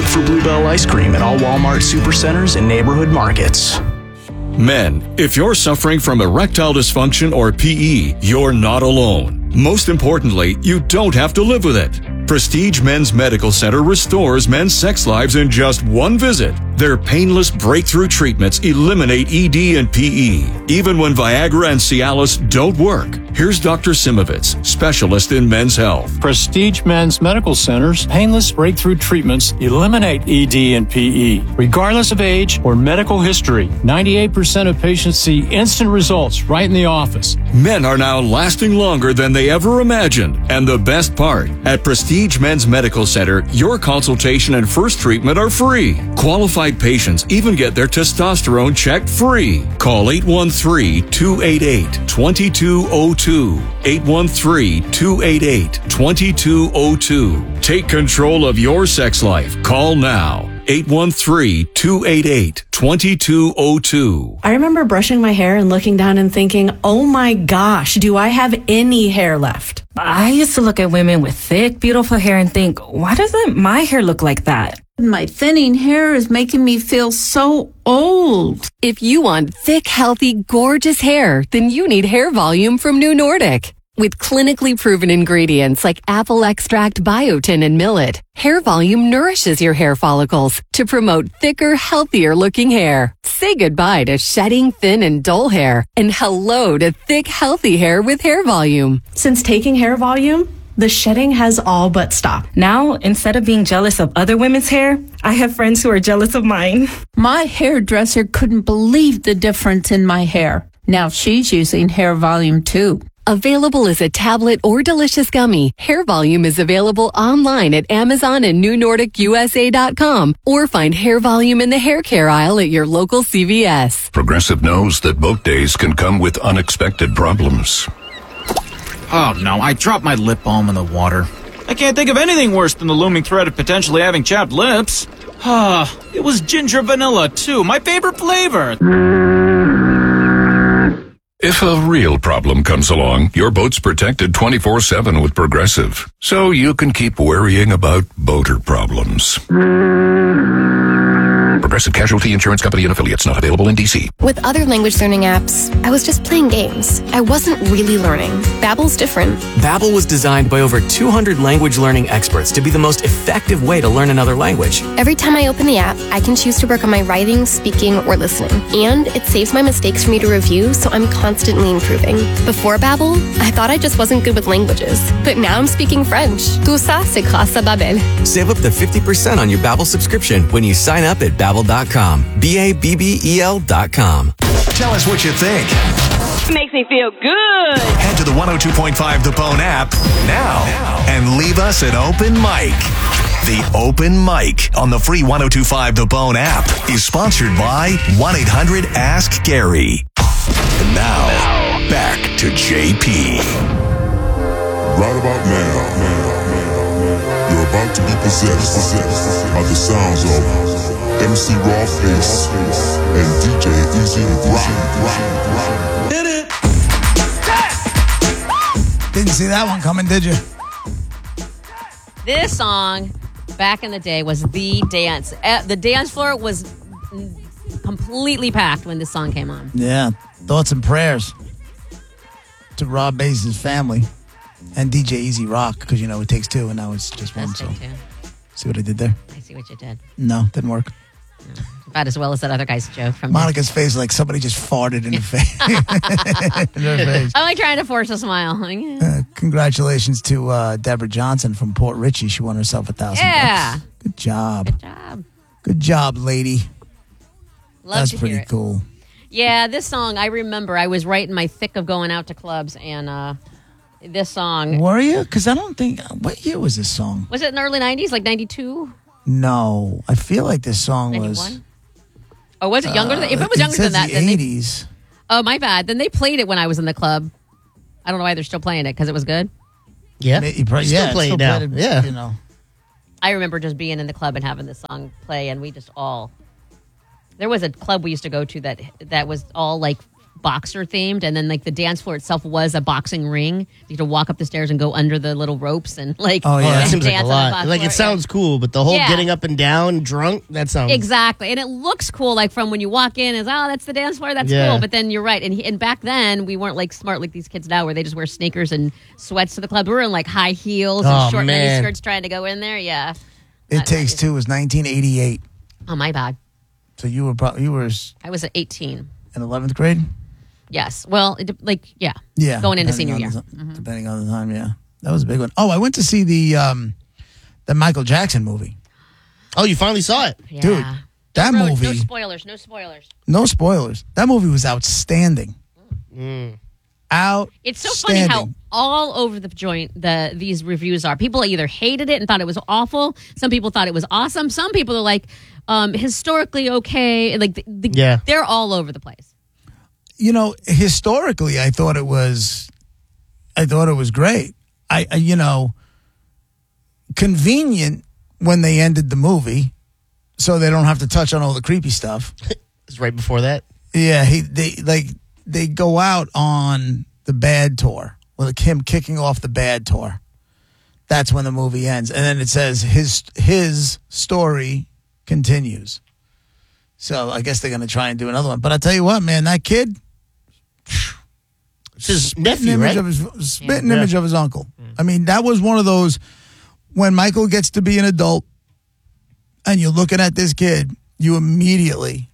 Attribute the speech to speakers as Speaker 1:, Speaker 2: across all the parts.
Speaker 1: look for Bluebell ice cream at all Walmart supercenters and neighborhood markets.
Speaker 2: Men, if you're suffering from erectile dysfunction or PE, you're not alone. Most importantly, you don't have to live with it. Prestige Men's Medical Center restores men's sex lives in just one visit. Their painless breakthrough treatments eliminate ED and PE, even when Viagra and Cialis don't work. Here's Dr. Simovitz, specialist in men's health.
Speaker 3: Prestige Men's Medical Center's painless breakthrough treatments eliminate ED and PE, regardless of age or medical history. 98% of patients see instant results right in the office.
Speaker 2: Men are now lasting longer than they ever imagined. And the best part, at Prestige Men's Medical Center, your consultation and first treatment are free. Qualified patients even get their testosterone checked free. Call 813-288-2202. 813-288-2202. Take control of your sex life. Call now. 813-288-2202.
Speaker 4: I remember brushing my hair and looking down and thinking, oh my gosh, do I have any hair left?
Speaker 5: I used to look at women with thick, beautiful hair and think, why doesn't my hair look like that?
Speaker 6: My thinning hair is making me feel so old.
Speaker 7: If you want thick, healthy, gorgeous hair, then you need Hair Volume from New Nordic. With clinically proven ingredients like apple extract, biotin, and millet, Hair Volume nourishes your hair follicles to promote thicker, healthier looking hair. Say goodbye to shedding, thin, and dull hair, and hello to thick, healthy hair with Hair Volume.
Speaker 4: Since taking Hair Volume, the shedding has all but stopped.
Speaker 5: Now, instead of being jealous of other women's hair, I have friends who are jealous of mine.
Speaker 6: My hairdresser couldn't believe the difference in my hair. Now she's using Hair Volume too.
Speaker 7: Available as a tablet or delicious gummy, Hair Volume is available online at Amazon and NewNordicUSA.com, or find Hair Volume in the hair care aisle at your local CVS.
Speaker 8: Progressive knows that boat days can come with unexpected problems.
Speaker 9: Oh no, I dropped my lip balm in the water. I can't think of anything worse than the looming threat of potentially having chapped lips. It was ginger vanilla too, my favorite flavor.
Speaker 8: If a real problem comes along, your boat's protected 24/7 with Progressive, so you can keep worrying about boater problems. Progressive Casualty Insurance Company and affiliates, not available in D.C.
Speaker 10: With other language learning apps, I was just playing games. I wasn't really learning. Babbel's different.
Speaker 11: Babbel was designed by over 200 language learning experts to be the most effective way to learn another language.
Speaker 10: Every time I open the app, I can choose to work on my writing, speaking, or listening. And it saves my mistakes for me to review, so I'm constantly improving. Before Babbel, I thought I just wasn't good with languages. But now I'm speaking French. Tout ça, c'est grâce à Babbel.
Speaker 11: Save up to 50% on your Babbel subscription when you sign up at Babbel.com. Babbel.com.
Speaker 12: Tell us what you think.
Speaker 13: Makes me feel good.
Speaker 12: Head to the 102.5 The Bone app now and leave us an open mic. The Open Mic on the free 102.5 The Bone app is sponsored by 1-800-ASK-GARY. And now, back to JP.
Speaker 14: Right about now, you're about to be possessed by the sounds of MC Rawface and DJ Easy Rock.
Speaker 15: Hit it. Didn't see that one coming, did you?
Speaker 16: This song, back in the day, was the dance. The dance floor was completely packed when this song came on.
Speaker 15: Yeah. Thoughts and prayers to Rob Bass's family and DJ Easy Rock, because, you know, it takes two and now it's just one. So, see what I did there?
Speaker 16: I see what you did.
Speaker 15: No, didn't work.
Speaker 16: No. About as well as that other guy's joke from
Speaker 15: Monica's face, like somebody just farted in her face. In her face.
Speaker 16: I'm like trying to force a smile.
Speaker 15: Congratulations to Deborah Johnson from Port Richey. She won herself $1,000.
Speaker 16: Yeah.
Speaker 15: Good job.
Speaker 16: Good job.
Speaker 15: Good job, lady.
Speaker 16: Love
Speaker 15: That's pretty cool.
Speaker 16: Yeah, this song, I remember I was right in my thick of going out to clubs, and this song...
Speaker 15: Were you? Because I don't think... What year was this song?
Speaker 16: Was it in the early 90s, like 92?
Speaker 15: No. I feel like this song
Speaker 16: 91?
Speaker 15: was...
Speaker 16: Or was it younger than... If it was younger than that...
Speaker 15: the 80s.
Speaker 16: Oh, my bad. Then they played it when I was in the club. I don't know why they're still playing it, because it was good.
Speaker 17: Yeah.
Speaker 15: You probably, still
Speaker 17: play it now. Yeah.
Speaker 15: You know.
Speaker 16: I remember just being in the club and having this song play, and we just all... There was a club we used to go to that was all like boxer themed, and then like the dance floor itself was a boxing ring. You had to walk up the stairs and go under the little ropes and like.
Speaker 17: Oh, that seems like
Speaker 16: dance
Speaker 17: a
Speaker 16: on the
Speaker 17: lot.
Speaker 16: box
Speaker 17: Like
Speaker 16: floor.
Speaker 17: it sounds cool, but the whole
Speaker 16: Yeah.
Speaker 17: getting up and down drunk, that sounds
Speaker 16: Exactly, and it looks cool. Like from when you walk in, is that's the dance floor. That's
Speaker 17: Yeah.
Speaker 16: cool. But then you're right, and back then we weren't like smart like these kids now, where they just wear sneakers and sweats to the club. We were in like high heels and short mini skirts trying to go in there. Yeah.
Speaker 15: It Takes Two was 1988.
Speaker 16: Oh, my bad.
Speaker 15: So you were
Speaker 16: I was at 18
Speaker 15: in 11th grade.
Speaker 16: Yes. Well,
Speaker 15: Yeah,
Speaker 16: going into
Speaker 15: depending
Speaker 16: senior
Speaker 15: on
Speaker 16: year.
Speaker 15: the- Depending on the time, yeah, that was a big one. Oh, I went to see the Michael Jackson movie.
Speaker 17: Oh, you finally saw it,
Speaker 15: dude. That movie.
Speaker 16: No spoilers. No spoilers.
Speaker 15: No spoilers. That movie was outstanding.
Speaker 16: It's so funny how all over the joint these reviews are. People either hated it and thought it was awful. Some people thought it was awesome. Some people are like historically okay. Like they're all over the place.
Speaker 15: You know, historically, I thought it was great. Convenient when they ended the movie, so they don't have to touch on all the creepy stuff.
Speaker 17: It's right before that.
Speaker 15: Yeah, they go out on the Bad tour, with him kicking off the Bad tour. That's when the movie ends, and then it says his story continues. So I guess they're going to try and do another one. But I tell you what, man, that kid,
Speaker 17: it's his nephew, right?
Speaker 15: Spitting image of his uncle. I mean, that was one of those when Michael gets to be an adult, and you're looking at this kid, you immediately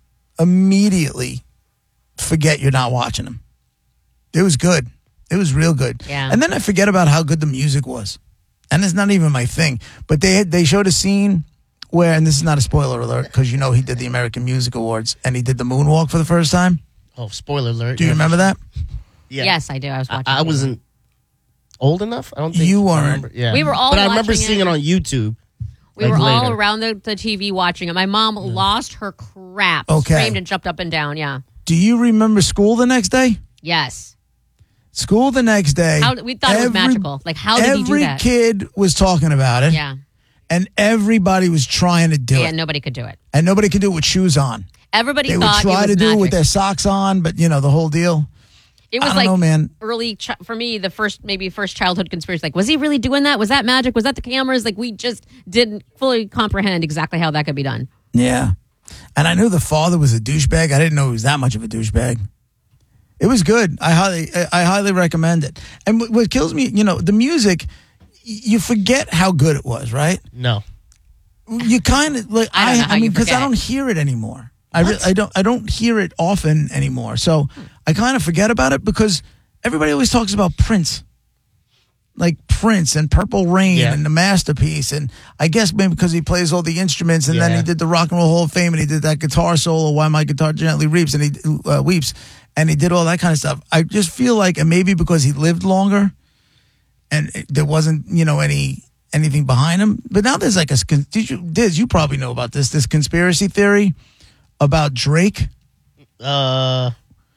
Speaker 15: forget you're not watching him. It was good. It was real good.
Speaker 16: Yeah.
Speaker 15: And then I forget about how good the music was. And it's not even my thing. But they showed a scene where, and this is not a spoiler alert, because you know he did the American Music Awards, and he did the moonwalk for the first time.
Speaker 17: Oh, spoiler alert.
Speaker 15: Do you remember that?
Speaker 17: Yeah.
Speaker 16: Yes, I do. I was watching.
Speaker 17: I wasn't old enough. I don't think
Speaker 15: you
Speaker 17: I
Speaker 15: weren't.
Speaker 17: remember. Yeah.
Speaker 16: We were all
Speaker 17: but I remember
Speaker 16: watching
Speaker 17: seeing it on YouTube.
Speaker 16: We were all around the TV watching it. My mom lost her crap.
Speaker 15: Okay.
Speaker 16: Screamed and jumped up and down. Yeah.
Speaker 15: Do you remember school the next day?
Speaker 16: Yes.
Speaker 15: School the next day.
Speaker 16: We thought it was magical. Like, how did he do that?
Speaker 15: Every kid was talking about it.
Speaker 16: Yeah.
Speaker 15: And everybody was trying to do
Speaker 16: Yeah,
Speaker 15: it.
Speaker 16: nobody could do it.
Speaker 15: And nobody could do it with shoes on.
Speaker 16: Everybody
Speaker 15: They would
Speaker 16: thought
Speaker 15: try
Speaker 16: it was
Speaker 15: to do it
Speaker 16: magic.
Speaker 15: with their socks on, but you know, the whole deal.
Speaker 16: It was
Speaker 15: I don't
Speaker 16: like
Speaker 15: know, man.
Speaker 16: early for me, the first childhood conspiracy. Like, was he really doing that? Was that magic? Was that the cameras? Like, we just didn't fully comprehend exactly how that could be done.
Speaker 15: Yeah. And I knew the father was a douchebag. I didn't know he was that much of a douchebag. It was good. I highly recommend it. And what kills me, you know, the music, you forget how good it was, right?
Speaker 17: No.
Speaker 15: You kind of like I mean, because I don't hear it anymore. I don't hear it often anymore. So I kind of forget about it because everybody always talks about Prince. Like Prince and Purple Rain and the Masterpiece. And I guess maybe because he plays all the instruments and then he did the Rock and Roll Hall of Fame and he did that guitar solo, Why My Guitar Gently Weeps, and he weeps, and he did all that kind of stuff. I just feel like, and maybe because he lived longer and there wasn't, you know, anything behind him. But now there's like Diz, you probably know about this conspiracy theory about Drake.
Speaker 17: No.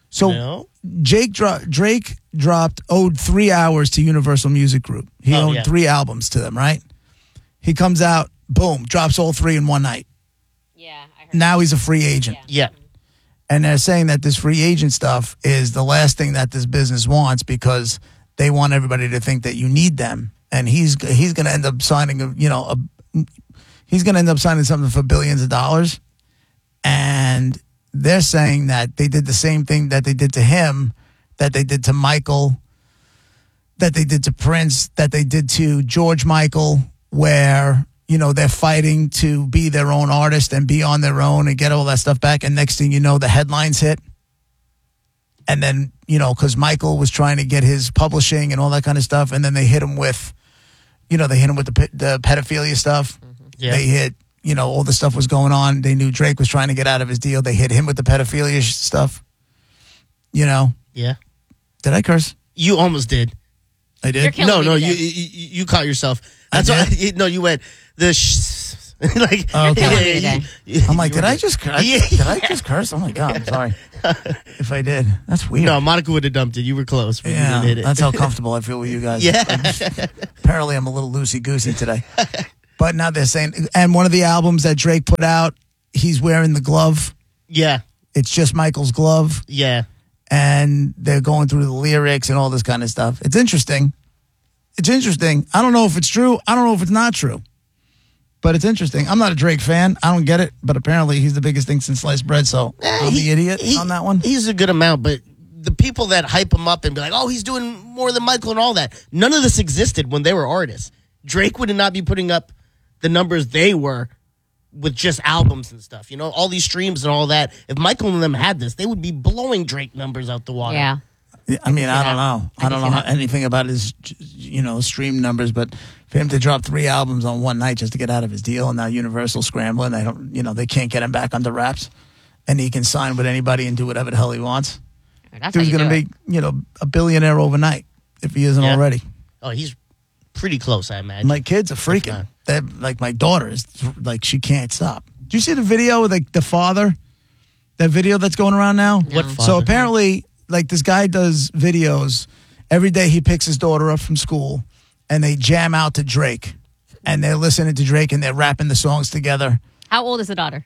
Speaker 15: Drake owed 3 hours to Universal Music Group. He owned 3 albums to them, right? He comes out, boom, drops all 3 in one night.
Speaker 16: Yeah, I heard.
Speaker 15: Now he's a free agent.
Speaker 17: Yeah.
Speaker 15: And they're saying that this free agent stuff is the last thing that this business wants because they want everybody to think that you need them. And he's going to end up signing he's going to end up signing something for billions of dollars. And they're saying that they did the same thing that they did to him, that they did to Michael, that they did to Prince, that they did to George Michael, where, you know, they're fighting to be their own artist and be on their own and get all that stuff back. And next thing you know, the headlines hit. And then, you know, because Michael was trying to get his publishing and all that kind of stuff. And then they hit him with, you know, the pedophilia stuff.
Speaker 17: Yeah.
Speaker 15: They hit, you know, all the stuff was going on. They knew Drake was trying to get out of his deal. They hit him with the pedophilia stuff. You know?
Speaker 17: Yeah.
Speaker 15: Did I curse?
Speaker 17: You almost did.
Speaker 15: I did?
Speaker 17: No, you caught yourself. That's why. No, you went like.
Speaker 15: Okay. I'm like, did I just curse? Did I just curse? Oh my God, I'm sorry. If I did, that's weird.
Speaker 17: No, Monica would have dumped it. You were close. But you didn't hit it.
Speaker 15: That's how comfortable I feel with you guys.
Speaker 17: Yeah.
Speaker 15: Apparently, I'm a little loosey-goosey today. But now they're saying, and one of the albums that Drake put out, he's wearing the glove.
Speaker 17: Yeah.
Speaker 15: It's just Michael's glove.
Speaker 17: Yeah.
Speaker 15: and they're going through the lyrics and all this kind of stuff. It's interesting. It's interesting. I don't know if it's true. I don't know if it's not true. But it's interesting. I'm not a Drake fan. I don't get it. But apparently he's the biggest thing since sliced bread. So I'm the idiot on that one.
Speaker 17: He's a good amount, but the people that hype him up and be like, oh, he's doing more than Michael and all that. None of this existed when they were artists. Drake would not be putting up the numbers they were with just albums and stuff. You know, all these streams and all that. If Michael and them had this, they would be blowing Drake numbers out the water.
Speaker 16: Yeah.
Speaker 15: I mean, I don't know. I don't know anything about his, stream numbers, but for him to drop 3 albums on one night just to get out of his deal, and now Universal scrambling, they can't get him back under wraps, and he can sign with anybody and do whatever the hell he wants. Dude's going to make, a billionaire overnight if he isn't already.
Speaker 17: Oh, he's pretty close, I imagine.
Speaker 15: My kids are freaking. Like my daughter is like she can't stop. Do you see the video with the father? That video that's going around now?
Speaker 17: What father?
Speaker 15: So apparently, this guy does videos every day. He picks his daughter up from school, and they jam out to Drake, and they're listening to Drake, and they're rapping the songs together.
Speaker 16: How old is the daughter?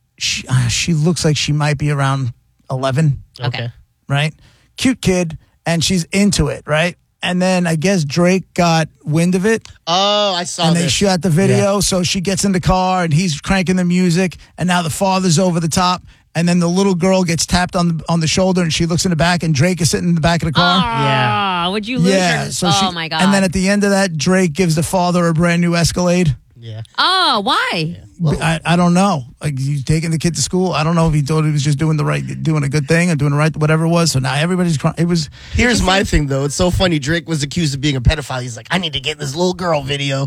Speaker 15: She looks like she might be around 11.
Speaker 17: Okay.
Speaker 15: Right? Cute kid, and she's into it, right? And then I guess Drake got wind of it.
Speaker 17: Oh, I saw
Speaker 15: and
Speaker 17: this.
Speaker 15: they shot the video, so she gets in the car, and he's cranking the music, and now the father's over the top, and then the little girl gets tapped on the shoulder, and she looks in the back, and Drake is sitting in the back of the car.
Speaker 16: Yeah. Would you lose your... my God.
Speaker 15: And then at the end of that, Drake gives the father a brand new Escalade.
Speaker 17: Yeah.
Speaker 16: Oh, why?
Speaker 15: Yeah. Well, I don't know. He's taking the kid to school. I don't know if he thought he was just doing a good thing or doing the right, whatever it was. So now everybody's crying.
Speaker 17: Here's my thing, though. It's so funny. Drake was accused of being a pedophile. He's like, I need to get this little girl video.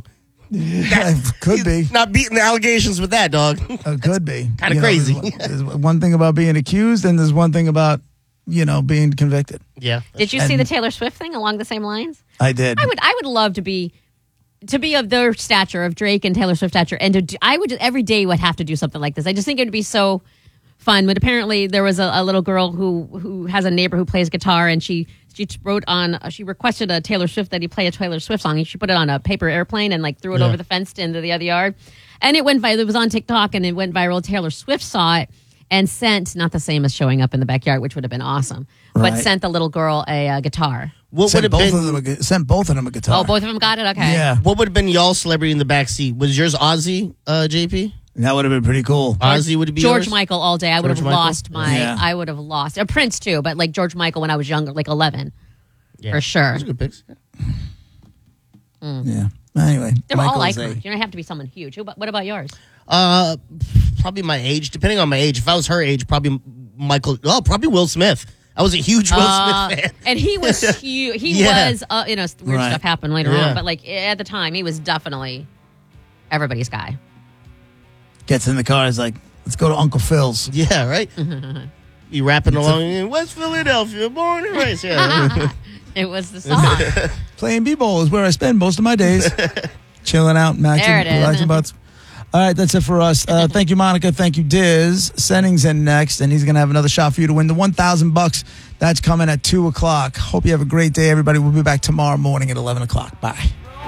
Speaker 15: Could be.
Speaker 17: Not beating the allegations with that, dog.
Speaker 15: Could be.
Speaker 17: Kind of crazy.
Speaker 15: There's one thing about being accused, and there's one thing about, being convicted.
Speaker 17: Yeah.
Speaker 16: Did you see the Taylor Swift thing along the same lines?
Speaker 15: I did.
Speaker 16: I would love to be of their stature, of Drake and Taylor Swift stature, and I would just every day would have to do something like this. I just think it would be so fun. But apparently there was a little girl who has a neighbor who plays guitar, and she requested a Taylor Swift that he play a Taylor Swift song. She put it on a paper airplane and threw it over the fence into the other yard, and it went viral. It was on TikTok and it went viral. Taylor Swift saw it and sent, not the same as showing up in the backyard, which would have been awesome, but sent the little girl a guitar.
Speaker 17: What would have been?
Speaker 15: Sent both of them a guitar.
Speaker 16: Oh, both of them got it? Okay.
Speaker 15: Yeah.
Speaker 17: What would have been y'all's celebrity in the backseat? Was yours Ozzy, JP?
Speaker 15: That would have been pretty cool.
Speaker 17: Ozzy would be
Speaker 16: George
Speaker 17: yours?
Speaker 16: Michael all day. I would have lost I would have lost. A Prince too, but George Michael when I was younger, 11. Yeah. For sure.
Speaker 17: Those are good picks.
Speaker 15: Yeah. Anyway.
Speaker 16: They were all like her. You don't have to be someone huge. What about yours?
Speaker 17: Probably my age. Depending on my age. If I was her age, probably Michael. Oh, probably Will Smith. I was a huge Will Smith fan.
Speaker 16: And he was huge. He was, weird stuff happened later on, but at the time, he was definitely everybody's guy.
Speaker 15: Gets in the car, is like, let's go to Uncle Phil's.
Speaker 17: Yeah, right? You rapping along in West Philadelphia, born and raised. Yeah.
Speaker 16: It was the song.
Speaker 15: Playing b-ball is where I spend most of my days. Chilling out, matching, relaxing butts. All right, that's it for us. Thank you, Monica. Thank you, Diz. Senning's in next, and he's going to have another shot for you to win the $1,000. That's coming at 2 o'clock. Hope you have a great day, everybody. We'll be back tomorrow morning at 11 o'clock. Bye.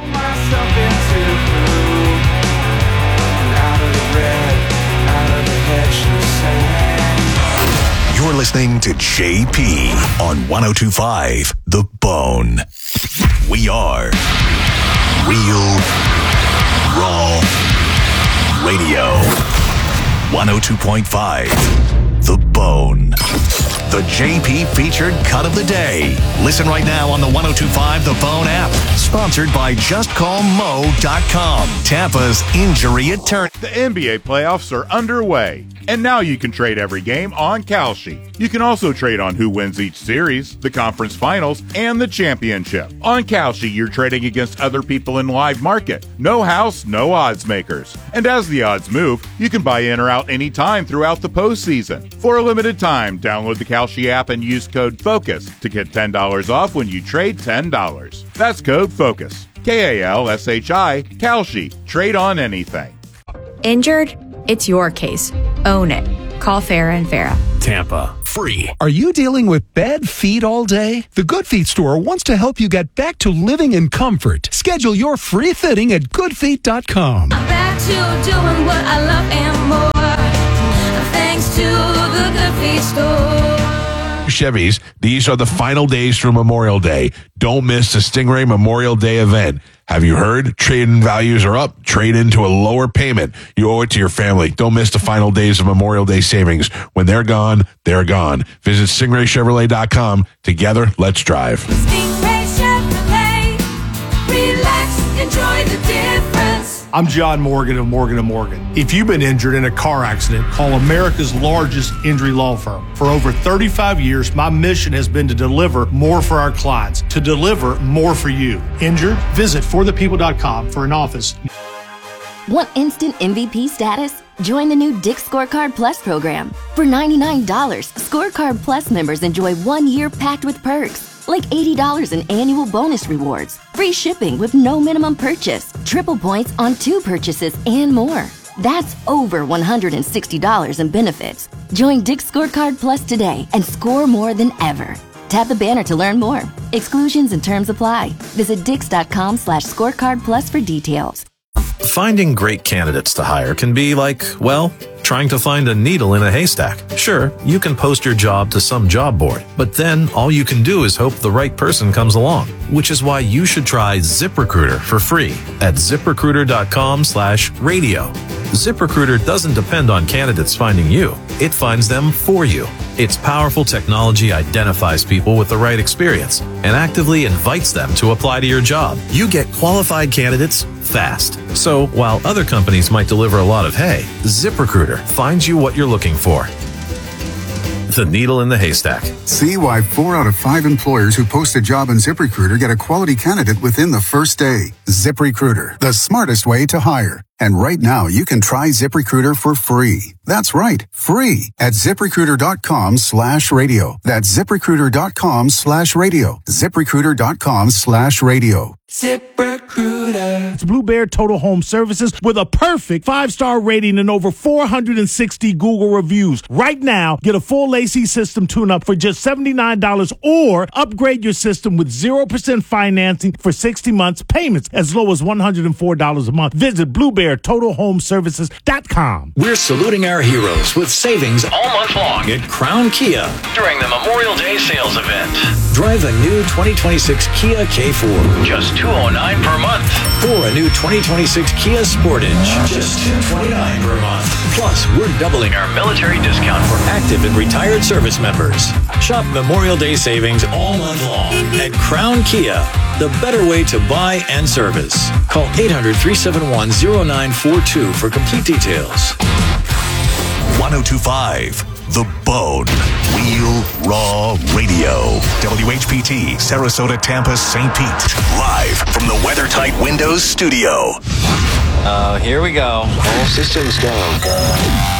Speaker 12: You're listening to JP on 102.5 The Bone. We are Real Raw Radio. 102.5 The Bone. The JP featured cut of the day. Listen right now on the 102.5 The Bone app. Sponsored by JustCallMo.com. Tampa's injury attorney.
Speaker 18: The NBA playoffs are underway, and now you can trade every game on Kalshi. You can also trade on who wins each series, the conference finals, and the championship. On Kalshi, you're trading against other people in live market. No house, no odds makers. And as the odds move, you can buy in or out anytime throughout the postseason. For a limited time, download the Kalshi app and use code FOCUS to get $10 off when you trade $10. That's code FOCUS. Kalshi. Kalshi. Trade on anything.
Speaker 19: Injured? It's your case. Own it. Call Farrah and Farrah.
Speaker 20: Tampa. Free. Are you dealing with bad feet all day? The Good Feet store wants to help you get back to living in comfort. Schedule your free fitting at goodfeet.com.
Speaker 21: I'm back to doing what I love and more. Thanks to the Good Feet store.
Speaker 1: Chevys, these are the final days for Memorial Day. Don't miss the Stingray Memorial Day event. Have you heard? Trade-in values are up. Trade into a lower payment. You owe it to your family. Don't miss the final days of Memorial Day savings. When they're gone, they're gone. Visit StingrayChevrolet.com. Together, let's drive.
Speaker 21: Stingray Chevrolet. Relax, enjoy the difference.
Speaker 22: I'm John Morgan of Morgan & Morgan. If you've been injured in a car accident, call America's largest injury law firm. For over 35 years, my mission has been to deliver more for our clients, to deliver more for you. Injured? Visit forthepeople.com for an office.
Speaker 23: Want instant MVP status? Join the new Dick's Scorecard Plus program. For $99, Scorecard Plus members enjoy 1 year packed with perks, like $80 in annual bonus rewards, free shipping with no minimum purchase, triple points on 2 purchases, and more. That's over $160 in benefits. Join Dick's Scorecard Plus today and score more than ever. Tap the banner to learn more. Exclusions and terms apply. Visit Dix.com/scorecard plus for details.
Speaker 24: Finding great candidates to hire can be like, well, trying to find a needle in a haystack. Sure, you can post your job to some job board, but then all you can do is hope the right person comes along, which is why you should try ZipRecruiter for free at ZipRecruiter.com/radio. ZipRecruiter doesn't depend on candidates finding you. It finds them for you. Its powerful technology identifies people with the right experience and actively invites them to apply to your job. You get qualified candidates fast. So while other companies might deliver a lot of hay, ZipRecruiter finds you what you're looking for. The needle in the haystack.
Speaker 25: See why 4 out of 5 employers who post a job on ZipRecruiter get a quality candidate within the first day. ZipRecruiter, the smartest way to hire. And right now, you can try ZipRecruiter for free. That's right, free at ZipRecruiter.com/radio. That's ZipRecruiter.com/radio. ZipRecruiter.com/radio.
Speaker 26: ZipRecruiter. It's Blue Bear Total Home Services with a perfect 5-star rating and over 460 Google reviews. Right now, get a full AC system tune-up for just $79 or upgrade your system with 0% financing for 60 months, payments as low as $104 a month. Visit BlueBearTotalHomeServices.com.
Speaker 27: We're saluting our heroes with savings all month long at Crown Kia during the Memorial Day sales event. Drive a new 2026 Kia K4, just $209 per month. Or a new 2026 Kia Sportage, just $229 per month. Plus, we're doubling our military discount for active and retired service members. Shop Memorial Day savings all month long at Crown Kia, the better way to buy and service. Call 800-371-0942 for complete details.
Speaker 12: 1025 The Bone. Real Raw Radio. WHPT, Sarasota, Tampa, St. Pete. Live from the WeatherTight Windows studio.
Speaker 28: Here we go. All systems go.